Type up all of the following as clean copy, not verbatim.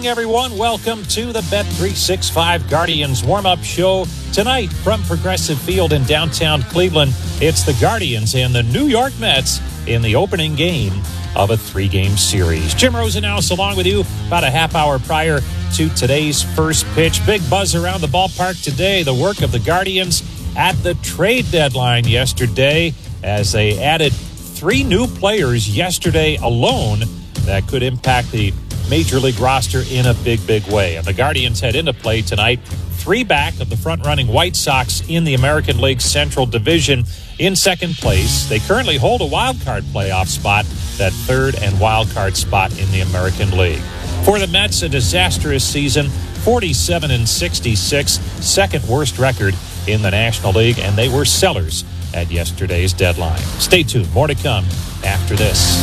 morning, everyone. Welcome to the Bet365 Guardians warm-up show. Tonight, from Progressive Field in downtown Cleveland, it's the Guardians and the New York Mets in the opening game of a 3-game series. Jim Rosenhaus along with you about a half hour prior to today's first pitch. Big buzz around the ballpark today. The work of the Guardians at the trade deadline yesterday as they added 3 new players yesterday alone that could impact the Major League roster in a big, big way. And the Guardians head into play tonight, 3 back of the front-running White Sox in the American League Central Division in second place. They currently hold a wild card playoff spot, that third and wild card spot in the American League. For the Mets, a disastrous season, 47-66, second worst record in the National League, and they were sellers at yesterday's deadline. Stay tuned. More to come after this.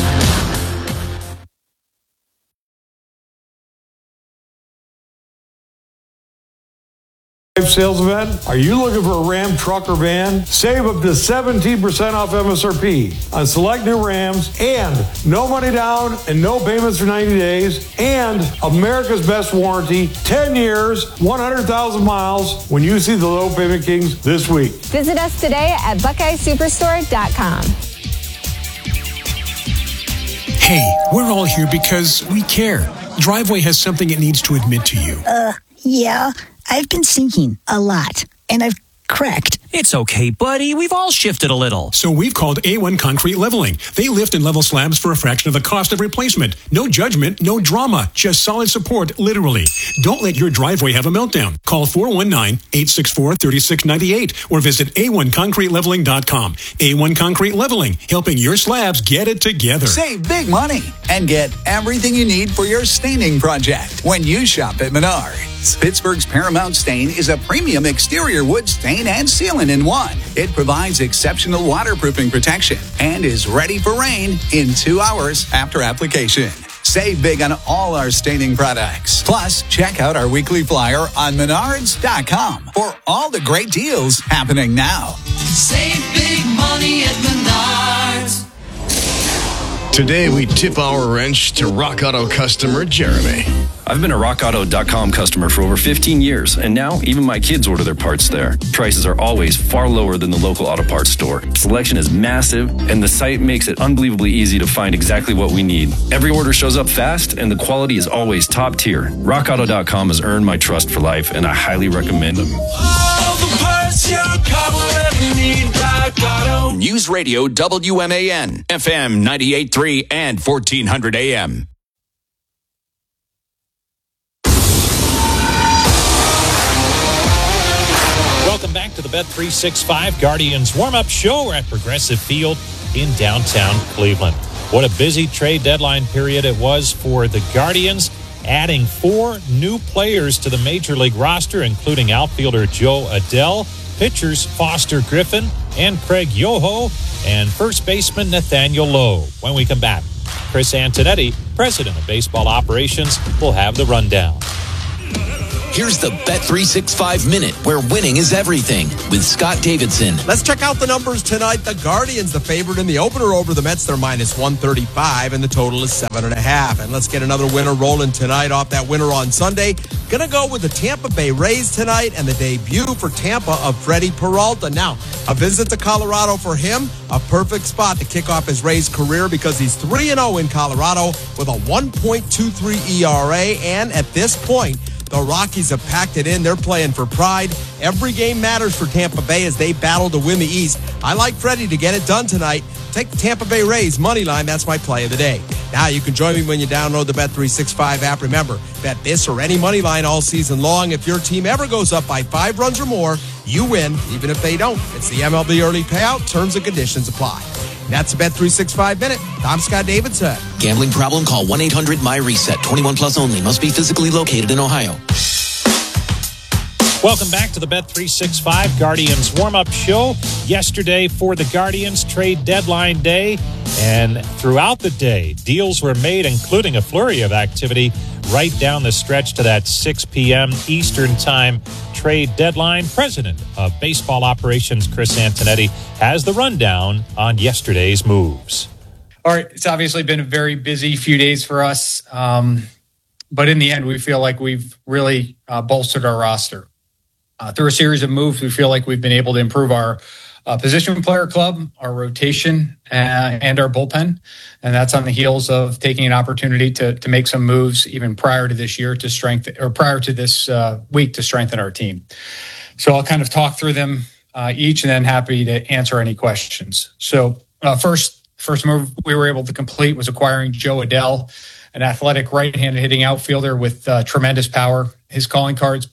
Sales event? Are you looking for a Ram truck or van? Save up to 17% off MSRP on select new Rams and no money down and no payments for 90 days and America's best warranty, 10 years, 100,000 miles when you see the low payment kings this week. Visit us today at BuckeyeSuperstore.com. Hey, we're all here because we care. Driveway has something it needs to admit to you. Yeah. I've been sinking a lot, and I've cracked. It's okay, buddy. We've all shifted a little. So we've called A1 Concrete Leveling. They lift and level slabs for a fraction of the cost of replacement. No judgment, no drama, just solid support, literally. Don't let your driveway have a meltdown. Call 419-864-3698 or visit a1concreteleveling.com. A1 Concrete Leveling, helping your slabs get it together. Save big money and get everything you need for your staining project when you shop at Menards. Pittsburgh's Paramount Stain is a premium exterior wood stain and sealant in one. It provides exceptional waterproofing protection and is ready for rain in 2 hours after application. Save big on all our staining products. Plus, check out our weekly flyer on Menards.com for all the great deals happening now. Save big money at Menards. Today, we tip our wrench to Rock Auto customer Jeremy. I've been a RockAuto.com customer for over 15 years, and now even my kids order their parts there. Prices are always far lower than the local auto parts store. Selection is massive, and the site makes it unbelievably easy to find exactly what we need. Every order shows up fast, and the quality is always top tier. RockAuto.com has earned my trust for life, and I highly recommend them. All the parts your car will ever need, Rock Auto. News Radio WMAN, FM 98.3 and 1400 AM. Welcome back to the Bet365 Guardians warm-up show at Progressive Field in downtown Cleveland. What a busy trade deadline period it was for the Guardians, adding 4 new players to the Major League roster, including outfielder Joe Adell, pitchers Foster Griffin and Craig Yoho, and first baseman Nathaniel Lowe. When we come back, Chris Antonetti, president of baseball operations, will have the rundown. Here's the Bet365 Minute, where winning is everything, with Scott Davidson. Let's check out the numbers tonight. The Guardians, the favorite in the opener over the Mets. They're minus 135, and the total is 7.5. And let's get another winner rolling tonight off that winner on Sunday. Gonna go with the Tampa Bay Rays tonight and the debut for Tampa of Freddie Peralta. Now, a visit to Colorado for him, a perfect spot to kick off his Rays career because he's 3-0 in Colorado with a 1.23 ERA, and at this point, the Rockies have packed it in. They're playing for pride. Every game matters for Tampa Bay as they battle to win the East. I like Freddie to get it done tonight. Take the Tampa Bay Rays money line. That's my play of the day. Now you can join me when you download the Bet365 app. Remember, bet this or any money line all season long. If your team ever goes up by 5 runs or more, you win, even if they don't. It's the MLB early payout. Terms and conditions apply. That's the Bet365 Minute. I'm Scott Davidson. Gambling problem? Call 1-800-MY-RESET. 21 plus only. Must be physically located in Ohio. Welcome back to the Bet365 Guardians warm-up show. Yesterday for the Guardians, trade deadline day. And throughout the day, deals were made, including a flurry of activity right down the stretch to that 6 p.m. Eastern Time trade deadline. President of Baseball Operations, Chris Antonetti, has the rundown on yesterday's moves. All right, it's obviously been a very busy few days for us. But in the end, we feel like we've really bolstered our roster. Through a series of moves, we feel like we've been able to improve our position player club, our rotation, and our bullpen. And that's on the heels of taking an opportunity to make some moves even prior to this year to strengthen, or prior to this week to strengthen our team. So I'll kind of talk through them each and then happy to answer any questions. So first move we were able to complete was acquiring Joe Adell, an athletic right-handed hitting outfielder with tremendous power. His calling card's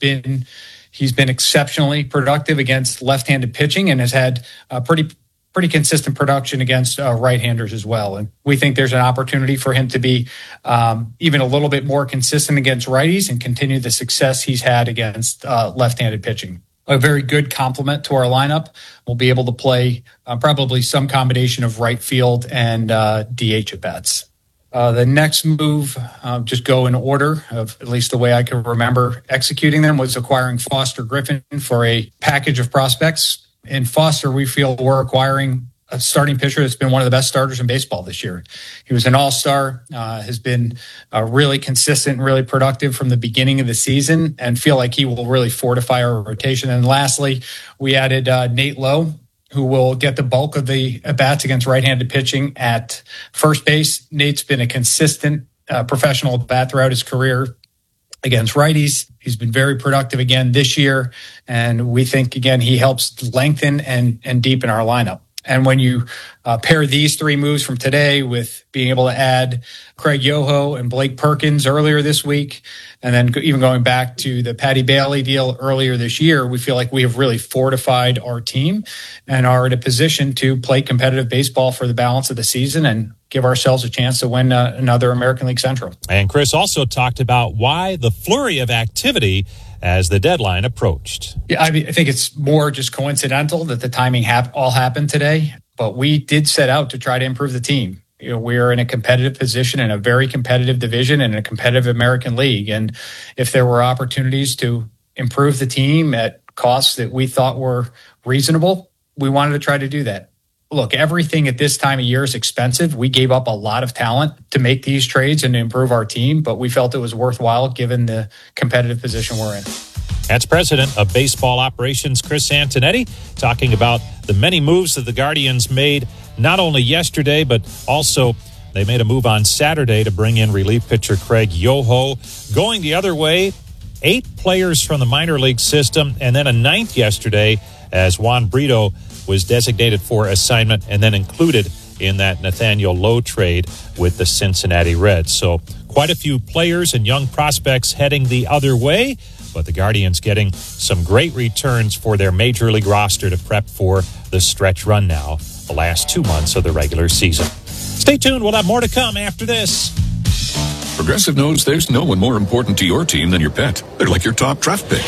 he's been exceptionally productive against left-handed pitching and has had pretty consistent production against right-handers as well. And we think there's an opportunity for him to be even a little bit more consistent against righties and continue the success he's had against left-handed pitching. A very good complement to our lineup. We'll be able to play probably some combination of right field and DH at bats. The next move, just go in order of at least the way I can remember executing them, was acquiring Foster Griffin for a package of prospects. In Foster, we feel we're acquiring a starting pitcher that's been one of the best starters in baseball this year. He was an all-star, has been really consistent and really productive from the beginning of the season, and feel like he will really fortify our rotation. And lastly, we added Nate Lowe, who will get the bulk of the at-bats against right-handed pitching at first base. Nate's been a consistent professional at-bat throughout his career against righties. He's been very productive again this year, and we think, again, he helps lengthen and deepen our lineup. And when you pair these three moves from today with being able to add Craig Yoho and Blake Perkins earlier this week, and then even going back to the Patty Bailey deal earlier this year, we feel like we have really fortified our team and are in a position to play competitive baseball for the balance of the season and give ourselves a chance to win another American League Central. And Chris also talked about why the flurry of activity as the deadline approached. Yeah, I think it's more just coincidental that the timing all happened today, but we did set out to try to improve the team. You know, we are in a competitive position in a very competitive division and a competitive American League. And if there were opportunities to improve the team at costs that we thought were reasonable, we wanted to try to do that. Look, everything at this time of year is expensive. We gave up a lot of talent to make these trades and to improve our team, but we felt it was worthwhile given the competitive position we're in. That's President of Baseball Operations, Chris Antonetti, talking about the many moves that the Guardians made not only yesterday, but also they made a move on Saturday to bring in relief pitcher Craig Yoho. Going the other way, 8 players from the minor league system, and then a 9th yesterday as Juan Brito was designated for assignment and then included in that Nathaniel Lowe trade with the Cincinnati Reds. So quite a few players and young prospects heading the other way, but the Guardians getting some great returns for their major league roster to prep for the stretch run now, the last 2 months of the regular season. Stay tuned. We'll have more to come after this. Progressive knows there's no one more important to your team than your pet. They're like your top draft pick.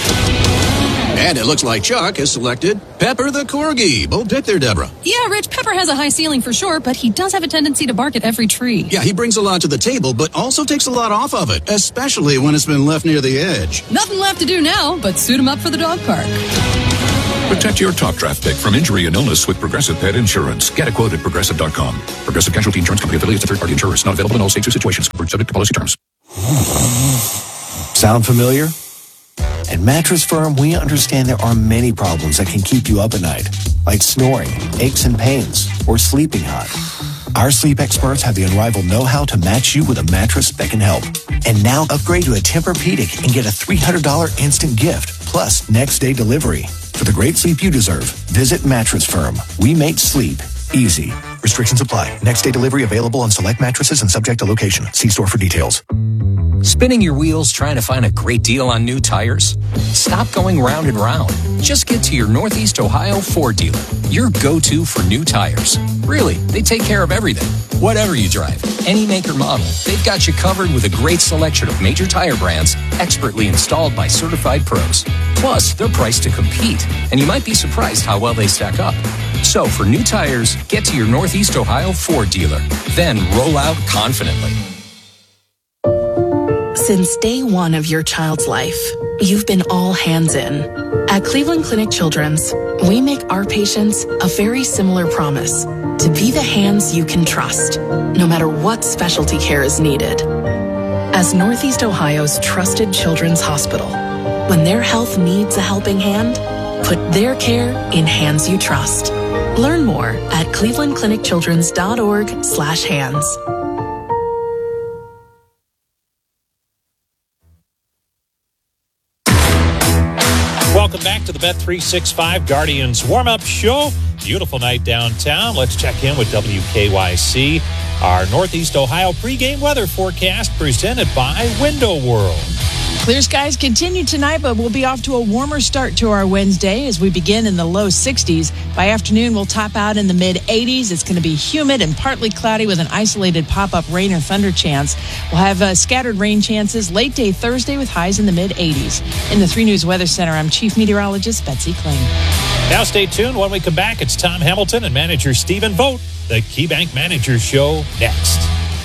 And it looks like Chuck has selected Pepper the Corgi. Bold pick there, Deborah. Yeah, Rich, Pepper has a high ceiling for sure, but he does have a tendency to bark at every tree. Yeah, he brings a lot to the table, but also takes a lot off of it, especially when it's been left near the edge. Nothing left to do now but suit him up for the dog park. Protect your top draft pick from injury and illness with Progressive Pet Insurance. Get a quote at Progressive.com. Progressive Casualty Insurance Company affiliates of third-party insurers. Not available in all states or situations. Subject to policy terms. Sound familiar? At Mattress Firm, we understand there are many problems that can keep you up at night, like snoring, aches and pains, or sleeping hot. Our sleep experts have the unrivaled know-how to match you with a mattress that can help. And now upgrade to a Tempur-Pedic and get a $300 instant gift, plus next-day delivery. For the great sleep you deserve, visit Mattress Firm. We make sleep easy. Restrictions apply. Next-day delivery available on select mattresses and subject to location. See store for details. Spinning your wheels trying to find a great deal on new tires? Stop going round and round. Just get to your Northeast Ohio Ford dealer, your go-to for new tires. Really, they take care of everything. Whatever you drive, any make or model, they've got you covered with a great selection of major tire brands expertly installed by certified pros. Plus, they're priced to compete, and you might be surprised how well they stack up. So for new tires, get to your Northeast Ohio Ford dealer. Then roll out confidently. Since day one of your child's life, you've been all hands in. At Cleveland Clinic Children's, we make our patients a very similar promise: to be the hands you can trust, no matter what specialty care is needed. As Northeast Ohio's trusted children's hospital, when their health needs a helping hand, put their care in hands you trust. Learn more at clevelandclinicchildrens.org/hands. Welcome back to the Bet365 Guardians warm-up show. Beautiful night downtown. Let's check in with WKYC. Our Northeast Ohio pregame weather forecast presented by Window World. Clear skies continue tonight, but we'll be off to a warmer start to our Wednesday as we begin in the low 60s. By afternoon, we'll top out in the mid-80s. It's going to be humid and partly cloudy with an isolated pop-up rain or thunder chance. We'll have scattered rain chances late day Thursday with highs in the mid-80s. In the 3 News Weather Center, I'm Chief Meteorologist Betsy Kling. Now stay tuned. When we come back, it's Tom Hamilton and manager Stephen Vogt. The KeyBank Manager Show next.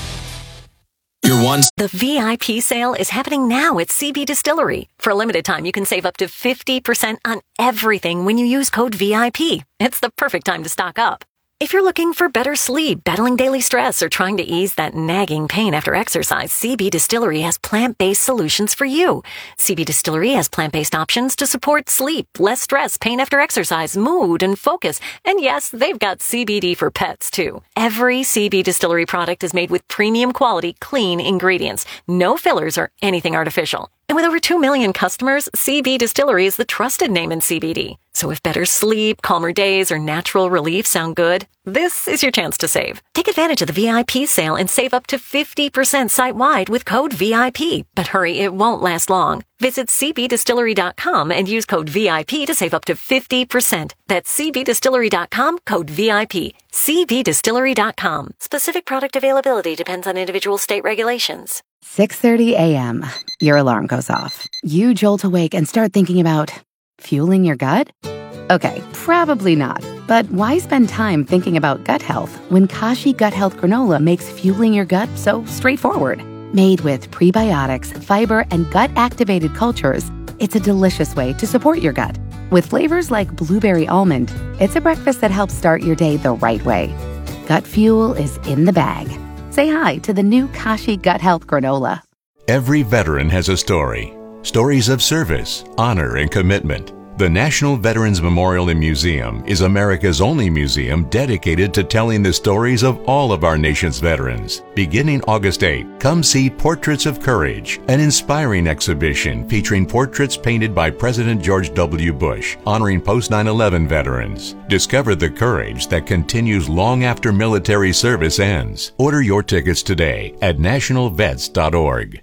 The VIP sale is happening now at CB Distillery. For a limited time, you can save up to 50% on everything when you use code VIP. It's the perfect time to stock up. If you're looking for better sleep, battling daily stress, or trying to ease that nagging pain after exercise, CB Distillery has plant-based solutions for you. CB Distillery has plant-based options to support sleep, less stress, pain after exercise, mood, and focus. And yes, they've got CBD for pets, too. Every CB Distillery product is made with premium quality, clean ingredients. No fillers or anything artificial. And with over 2 million customers, CB Distillery is the trusted name in CBD. So if better sleep, calmer days, or natural relief sound good, this is your chance to save. Take advantage of the VIP sale and save up to 50% site-wide with code VIP. But hurry, it won't last long. Visit cbdistillery.com and use code VIP to save up to 50%. That's cbdistillery.com, code VIP. cbdistillery.com. Specific product availability depends on individual state regulations. 6:30 a.m. Your alarm goes off. You jolt awake and start thinking about fueling your gut? Okay, probably not. But why spend time thinking about gut health when Kashi Gut Health Granola makes fueling your gut so straightforward? Made with prebiotics, fiber, and gut-activated cultures, it's a delicious way to support your gut. With flavors like blueberry almond, it's a breakfast that helps start your day the right way. Gut fuel is in the bag. Say hi to the new Kashi Gut Health Granola. Every veteran has a story. Stories of service, honor, and commitment. The National Veterans Memorial and Museum is America's only museum dedicated to telling the stories of all of our nation's veterans. Beginning August 8, come see Portraits of Courage, an inspiring exhibition featuring portraits painted by President George W. Bush, honoring post-9/11 veterans. Discover the courage that continues long after military service ends. Order your tickets today at nationalvets.org.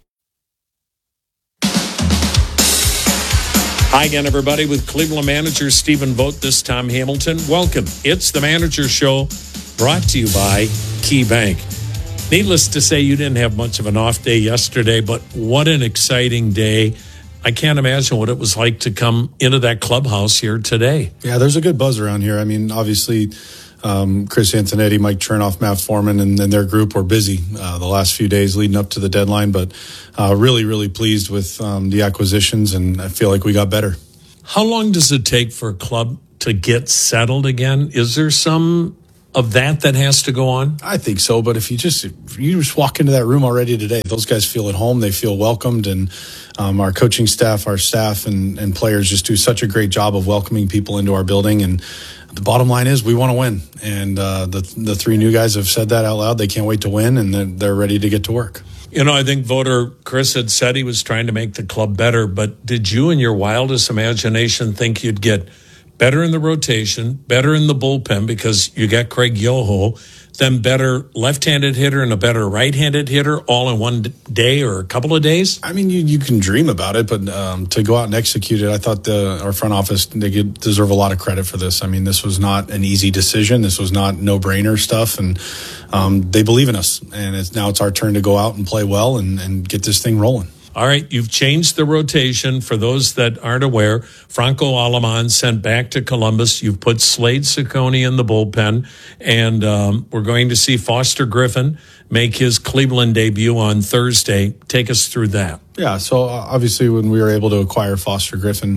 Hi again, everybody, with Cleveland manager Stephen Vogt, this Tom Hamilton. Welcome. It's the Manager Show, brought to you by KeyBank. Needless to say, you didn't have much of an off day yesterday, but what an exciting day. I can't imagine what it was like to come into that clubhouse here today. Yeah, there's a good buzz around here. I mean, obviously, Chris Antonetti, Mike Chernoff, Matt Foreman, and their group were busy the last few days leading up to the deadline, but really, really pleased with the acquisitions, and I feel like we got better. How long does it take for a club to get settled again? Is there some of that has to go on? I think so, but if you just walk into that room already today, those guys feel at home, they feel welcomed, and our coaching staff, our staff, and players just do such a great job of welcoming people into our building. And the bottom line is we want to win, and the 3 new guys have said that out loud. They can't wait to win, and they're ready to get to work. You know, I think voter Chris had said he was trying to make the club better, but did you in your wildest imagination think you'd get better in the rotation, better in the bullpen because you got Craig Yoho, then better left-handed hitter and a better right-handed hitter all in one day or a couple of days? I mean, you can dream about it, but to go out and execute it, I thought our front office, they deserve a lot of credit for this. I mean, this was not an easy decision. This was not no-brainer stuff, and they believe in us. And now it's our turn to go out and play well and get this thing rolling. All right, you've changed the rotation. For those that aren't aware, Franco Aleman sent back to Columbus. You've put Slade Ciccone in the bullpen, and we're going to see Foster Griffin make his Cleveland debut on Thursday. Take us through that. Yeah, so obviously when we were able to acquire Foster Griffin,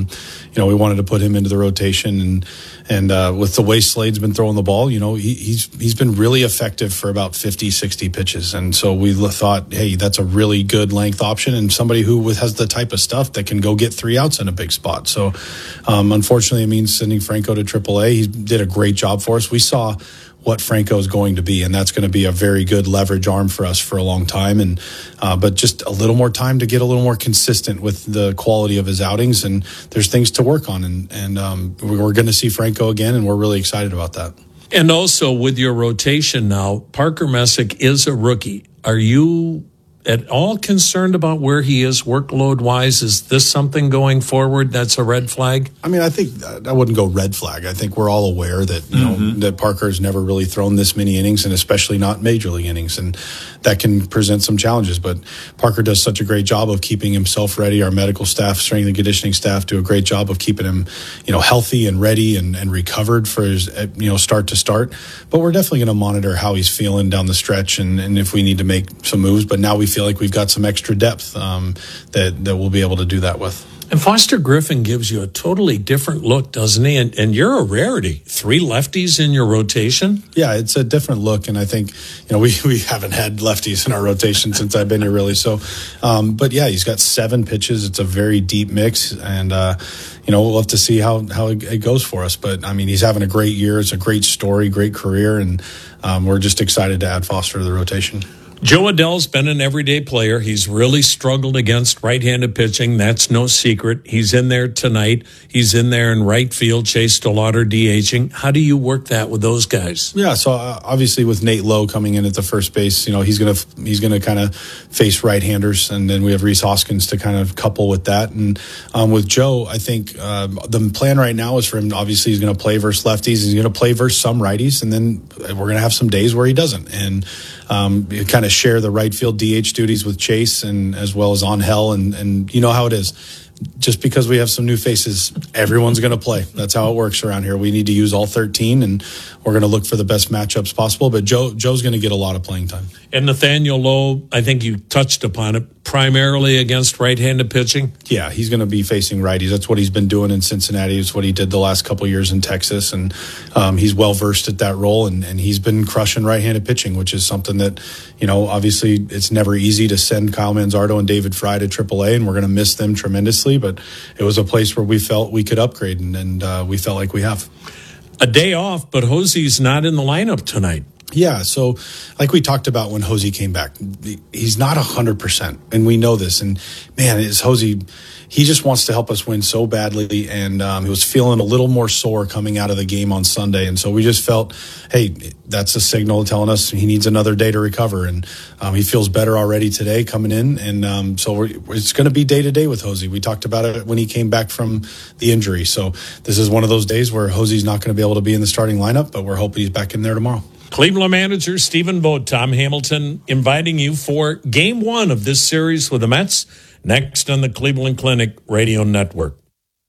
we wanted to put him into the rotation, and with the way Slade's been throwing the ball, he's been really effective for about 50, 60 pitches, and so we thought, hey, that's a really good length option and somebody who has the type of stuff that can go get 3 outs in a big spot. So unfortunately, it means sending Franco to AAA. He did a great job for us. We saw what Franco is going to be, and that's going to be a very good leverage arm for us for a long time. And but just a little more time to get a little more consistent with the quality of his outings, and there's things to work on. And we're going to see Franco again, and we're really excited about that. And also with your rotation now, Parker Messick is a rookie. Are you at all concerned about where he is workload-wise? Is this something going forward that's a red flag? I mean, I think I wouldn't go red flag. I think we're all aware that that Parker's never really thrown this many innings, and especially not major league innings, and that can present some challenges. But Parker does such a great job of keeping himself ready. Our medical staff, strength and conditioning staff do a great job of keeping him, healthy and ready and recovered for his, start to start. But we're definitely going to monitor how he's feeling down the stretch, and if we need to make some moves. But now we feel like we've got some extra depth that we'll be able to do that with. And Foster Griffin gives you a totally different look, doesn't he? And you're a rarity. 3 lefties in your rotation? Yeah, it's a different look, and I think we haven't had lefties in our rotation since I've been here, really. So, but yeah, he's got 7 pitches. It's a very deep mix, and we'll have to see how it goes for us. But I mean, he's having a great year. It's a great story, great career, and we're just excited to add Foster to the rotation. Joe Adell's been an everyday player. He's really struggled against right-handed pitching. That's no secret. He's in there tonight. He's in there in right field. Chase DeLauder DHing. How do you work that with those guys? Yeah, so obviously with Nate Lowe coming in at the first base, he's gonna kind of face right-handers, and then we have Rhys Hoskins to kind of couple with that. And with Joe, I think the plan right now is for him. Obviously, he's going to play versus lefties. He's going to play versus some righties, and then we're going to have some days where he doesn't. And kind of share the right field DH duties with Chase, and as well as Angel, and you know how it is. Just because we have some new faces, everyone's going to play. That's how it works around here. We need to use all 13, and we're going to look for the best matchups possible. But Joe's going to get a lot of playing time. And Nathaniel Lowe, I think you touched upon it, primarily against right-handed pitching? Yeah, he's going to be facing righties. That's what he's been doing in Cincinnati. It's what he did the last couple of years in Texas, and he's well-versed at that role, and he's been crushing right-handed pitching, which is something that, obviously it's never easy to send Kyle Manzardo and David Fry to AAA, and we're going to miss them tremendously, but it was a place where we felt we could upgrade, and we felt like we have. A day off, but Hosey's not in the lineup tonight. Yeah, so like we talked about when Hosey came back, he's not 100%, and we know this. And man, is Hosey, he just wants to help us win so badly, and he was feeling a little more sore coming out of the game on Sunday, and so we just felt, hey, that's a signal telling us he needs another day to recover, and he feels better already today coming in, and so it's going to be day to day with Hosey. We talked about it when he came back from the injury, so this is one of those days where Hosey's not going to be able to be in the starting lineup, but we're hoping he's back in there tomorrow. Cleveland manager Stephen Vogt, Tom Hamilton, inviting you for Game 1 of this series with the Mets, next on the Cleveland Clinic Radio Network.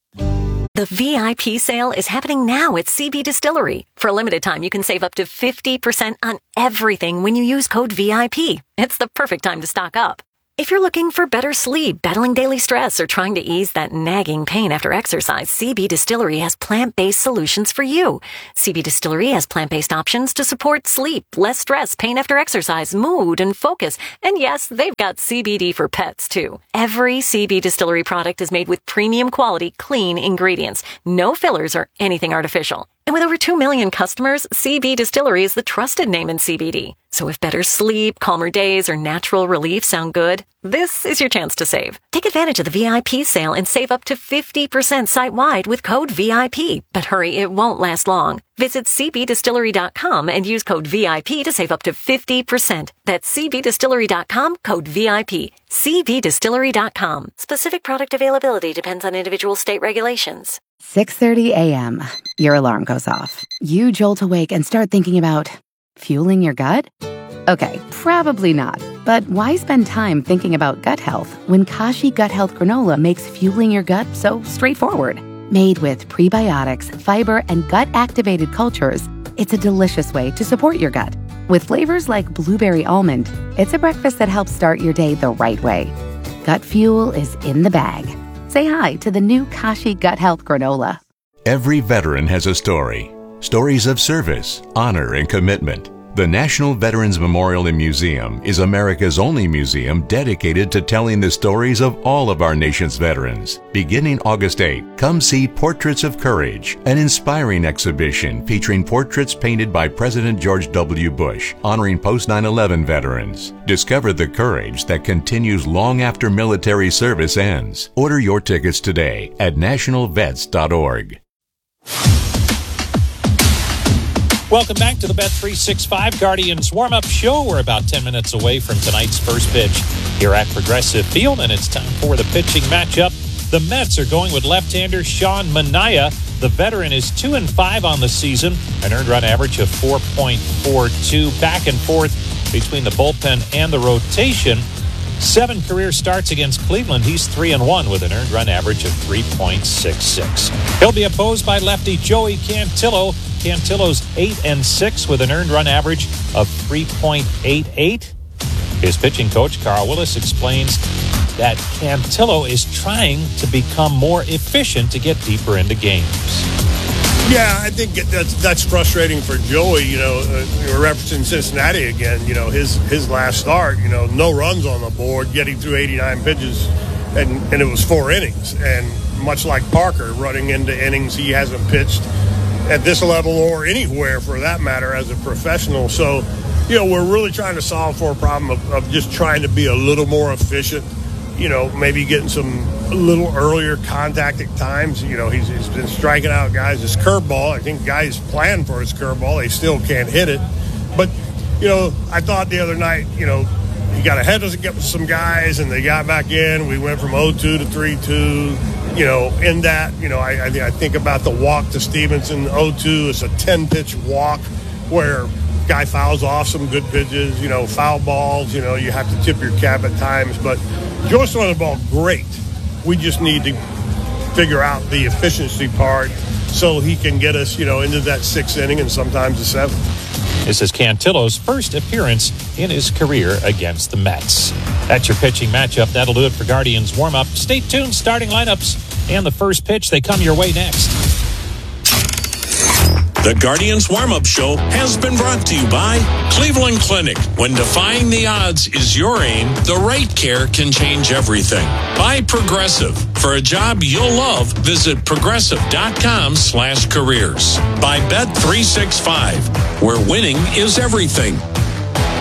The VIP sale is happening now at CB Distillery. For a limited time, you can save up to 50% on everything when you use code VIP. It's the perfect time to stock up. If you're looking for better sleep, battling daily stress, or trying to ease that nagging pain after exercise, CB Distillery has plant-based solutions for you. CB Distillery has plant-based options to support sleep, less stress, pain after exercise, mood, and focus. And yes, they've got CBD for pets, too. Every CB Distillery product is made with premium quality, clean ingredients. No fillers or anything artificial. And with over 2 million customers, CB Distillery is the trusted name in CBD. So if better sleep, calmer days, or natural relief sound good, this is your chance to save. Take advantage of the VIP sale and save up to 50% site-wide with code VIP. But hurry, it won't last long. Visit cbdistillery.com and use code VIP to save up to 50%. That's cbdistillery.com, code VIP. cbdistillery.com. Specific product availability depends on individual state regulations. 6:30 a.m. Your alarm goes off. You jolt awake and start thinking about fueling your gut? Okay, probably not. But why spend time thinking about gut health when Kashi Gut Health Granola makes fueling your gut so straightforward? Made with prebiotics, fiber, and gut-activated cultures, it's a delicious way to support your gut. With flavors like blueberry almond, it's a breakfast that helps start your day the right way. Gut Fuel is in the bag. Say hi to the new Kashi Gut Health Granola. Every veteran has a story. Stories of service, honor, and commitment. The National Veterans Memorial and Museum is America's only museum dedicated to telling the stories of all of our nation's veterans. Beginning August 8, come see Portraits of Courage, an inspiring exhibition featuring portraits painted by President George W. Bush, honoring post-9/11 veterans. Discover the courage that continues long after military service ends. Order your tickets today at nationalvets.org. Welcome back to the Bet365 Guardians warm-up show. We're about 10 minutes away from tonight's first pitch here at Progressive Field, and it's time for the pitching matchup. The Mets are going with left-hander Sean Manaea. The veteran is 2-5 on the season, an earned run average of 4.42. Back and forth between the bullpen and the rotation. 7 career starts against Cleveland. He's 3-1 with an earned run average of 3.66. He'll be opposed by lefty Joey Cantillo. Cantillo's 8-6 with an earned run average of 3.88. His pitching coach, Carl Willis, explains that Cantillo is trying to become more efficient to get deeper into games. Yeah, I think that's frustrating for Joey. We're referencing Cincinnati again. His last start, no runs on the board, getting through 89 pitches, and it was 4 innings. And much like Parker, running into innings he hasn't pitched at this level or anywhere for that matter as a professional. So, we're really trying to solve for a problem of just trying to be a little more efficient, maybe getting a little earlier contact at times. He's been striking out guys. His curveball, I think guys plan for his curveball. They still can't hit it. But, I thought the other night, he got ahead of some guys and they got back in. We went from 0-2 to 3-2. In that, I think about the walk to Stevenson. 0-2 is a 10-pitch walk where guy fouls off some good pitches, foul balls, you have to tip your cap at times. But Joyce throwing the ball great. We just need to figure out the efficiency part so he can get us, into that 6th inning and sometimes the 7th. This is Cantillo's first appearance in his career against the Mets. That's your pitching matchup. That'll do it for Guardians warm-up. Stay tuned. Starting lineups and the first pitch, they come your way next. The Guardians warm-up show has been brought to you by Cleveland Clinic. When defying the odds is your aim, the right care can change everything. By Progressive. For a job you'll love, visit progressive.com/careers. By Bet365, where winning is everything.